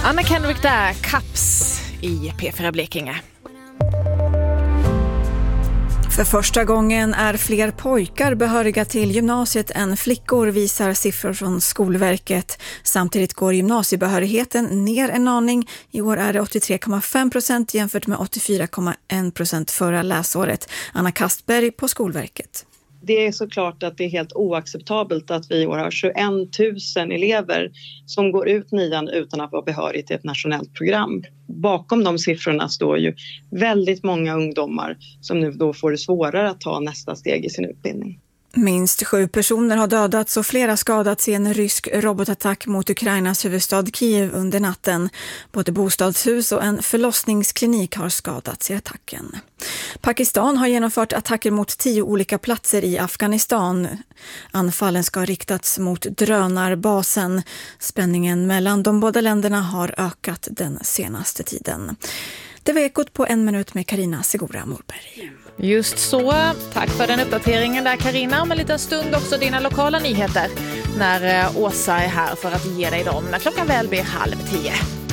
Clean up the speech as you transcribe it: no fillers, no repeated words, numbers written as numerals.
Anna Kendrick där, Kaps i P4 Blekinge. För första gången är fler pojkar behöriga till gymnasiet än flickor, visar siffror från Skolverket. Samtidigt går gymnasiebehörigheten ner en aning. I år är det 83,5% jämfört med 84,1% förra läsåret. Anna Kastberg på Skolverket. Det är såklart att det är helt oacceptabelt att vi i år har 21 000 elever som går ut nian utan att vara behörig till ett nationellt program. Bakom de siffrorna står ju väldigt många ungdomar som nu då får det svårare att ta nästa steg i sin utbildning. Minst 7 personer har dödats och flera skadats i en rysk robotattack mot Ukrainas huvudstad Kiev under natten. Både bostadshus och en förlossningsklinik har skadats i attacken. Pakistan har genomfört attacker mot 10 olika platser i Afghanistan. Anfallen ska ha riktats mot drönarbasen. Spänningen mellan de båda länderna har ökat den senaste tiden. Det var Ekot på 1 minut med Carina Segura Morberg. Just så, tack för den uppdateringen där Carina. Om en liten stund också dina lokala nyheter när Åsa är här för att ge dig dem när klockan väl blir 9:30.